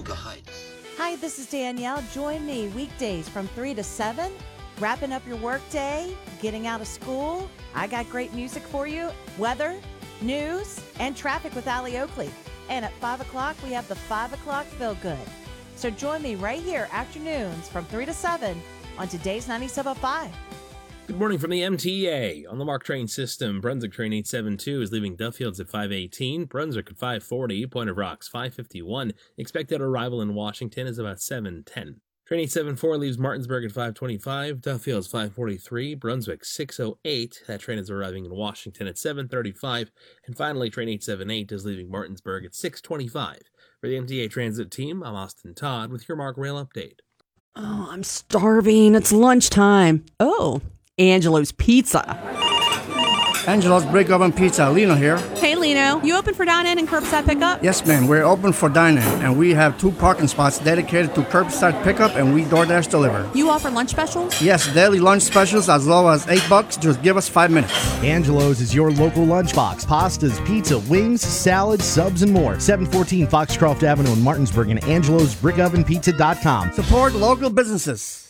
the Heights. Hi, this is Danielle. Join me weekdays from 3 to 7, wrapping up your workday, getting out of school. I got great music for you, weather, news, and traffic with Allie Oakley. And at 5 o'clock, we have the 5 o'clock Feel Good. So join me right here afternoons from 3 to 7 on today's 97.5. Good morning from the MTA. On the MARC train system, Brunswick train 872 is leaving Duffields at 5:18, Brunswick at 5:40, Point of Rocks 5:51. Expected arrival in Washington is about 7:10. Train 874 leaves Martinsburg at 5:25, Duffields 5:43, Brunswick 6:08. That train is arriving in Washington at 7:35. And finally, train 878 is leaving Martinsburg at 6:25. For the MTA Transit team, I'm Austin Todd with your MARC Rail Update. Oh, I'm starving. It's lunchtime. Oh, Angelo's Pizza. Angelo's Brick Oven Pizza. Lino here. Hey, Lino. You open for dine-in and curbside pickup? Yes, ma'am. We're open for dine-in, and we have 2 parking spots dedicated to curbside pickup, and we DoorDash deliver. You offer lunch specials? Yes, daily lunch specials as low as $8. Just give us 5 minutes. Angelo's is your local lunchbox. Pastas, pizza, wings, salads, subs, and more. 714 Foxcroft Avenue in Martinsburg and AngelosBrickOvenPizza.com. Support local businesses.